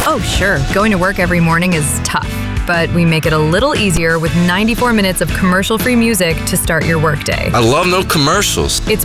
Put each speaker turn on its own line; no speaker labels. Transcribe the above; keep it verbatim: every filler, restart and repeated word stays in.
Oh, sure, going to work every morning is tough, but we make it a little easier with ninety-four minutes of commercial-free music to start your workday.
I love no commercials.
It's